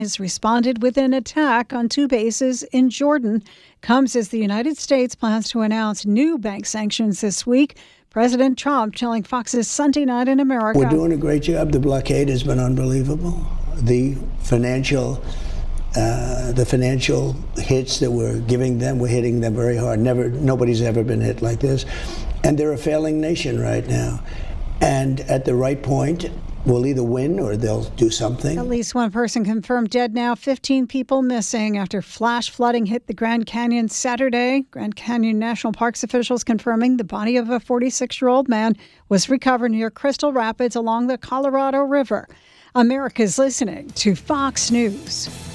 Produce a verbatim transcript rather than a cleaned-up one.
has responded with an attack on two bases in Jordan. Comes as the United States plans to announce new bank sanctions this week. President Trump telling Fox's Sunday Night in America. We're doing a great job. The blockade has been unbelievable. The financial uh, the financial hits that we're giving them, we're hitting them very hard. Never, nobody's ever been hit like this. And they're a failing nation right now. And at the right point, we'll either win or they'll do something. At least one person confirmed dead now, fifteen people missing after flash flooding hit the Grand Canyon Saturday. Grand Canyon National Parks officials confirming the body of a forty-six-year-old man was recovered near Crystal Rapids along the Colorado River. America's listening to Fox News.